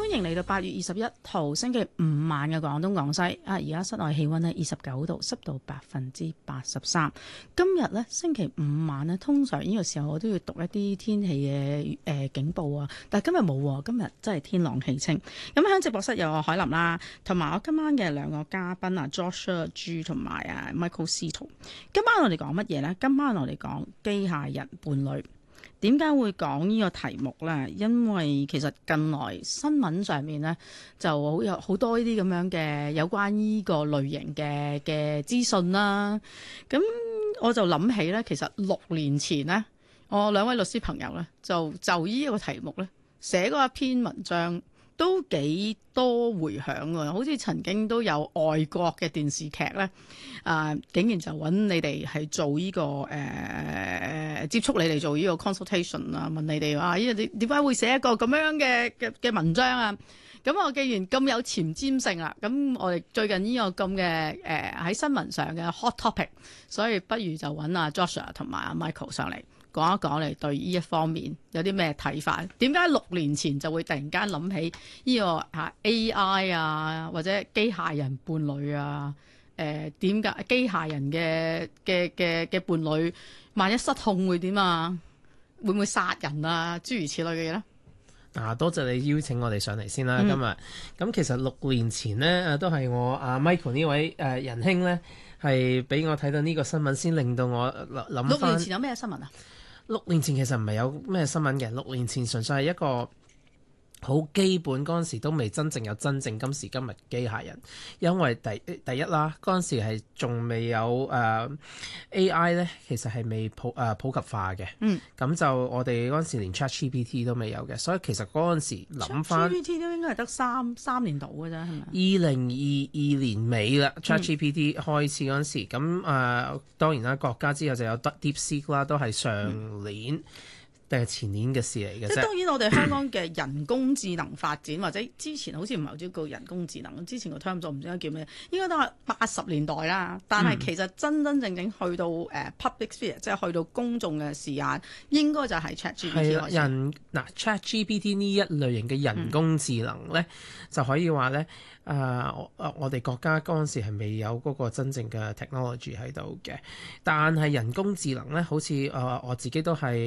歡迎嚟到8月21號星期五晚嘅廣東廣西。而家室內氣溫呢29度，濕度83%。今日呢星期五晚呢，通常呢個時候我都要讀一啲天氣嘅警報啊，但係今日冇喎，今日真係天朗氣清。咁喺直播室有我海林啦，同埋我今晚嘅兩個嘉賓啊 Joshua G 同埋Michael Seto。今晚我哋講乜嘢呢？今晚我哋講機械人伴侶。點解會講呢個題目呢？因為其實近來新聞上面呢，就有好多呢啲咁樣嘅有關呢個類型嘅資訊啦。咁我就諗起呢，其實6年前呢，我兩位律師朋友呢，就呢個題目呢，寫過一篇文章，都幾多回響㗎。好似曾經都有外國嘅電視劇呢，竟然就揾你哋係做呢個接觸你哋做呢個 consultation 啊，問你哋話呢個點解會寫一個咁樣嘅文章啊？咁我既然咁有前瞻性啦，咁我哋最近呢個咁嘅喺新聞上嘅 hot topic，所以不如就揾阿 Joshua 同埋阿 Michael 上嚟講一講你對呢一方面有啲咩睇法？點解6年前就會突然間諗起呢個AI 啊，或者機械人伴侶啊？點解機械人嘅伴侶萬一失控會點啊？會唔會殺人啊？諸如此類嘅嘢咧？ 多謝你邀請我哋上嚟先啦，今日咁其實6年前呢，都係我Michael 呢位仁兄呢，係俾我睇到呢個新聞，先令到我諗翻。6 年前有咩新聞啊 ？6年前其實唔係有咩新聞嘅，6年前純粹係一個好基本，嗰陣時都未真正有真正今時今日機械人，因為第一啦，嗰陣時係仲未有AI 咧，其實係未普及化嘅。咁就我哋嗰陣時連 ChatGPT 都未有嘅，所以其實嗰陣時諗翻 ChatGPT 都應該係得三年到嘅啫，係咪 ？2022年尾啦，ChatGPT 開始嗰陣時，咁當然啦，國家之後就有 DeepSeek 啦，都係上年。定係前年嘅事嚟嘅啫。即係當然，我哋香港嘅人工智能發展，或者之前好似唔係好知叫人工智能，之前個 term 就唔知應該叫咩，應該都係80年代啦。但係其實真真正正去到public sphere，即係去到公眾嘅視野，應該就係 ChatGPT 開始。 ChatGPT 呢一類型嘅人工智能咧，就可以話咧。我哋國家嗰陣時係未有嗰個真正嘅 technology 喺度嘅，但係人工智能咧，好似我自己都係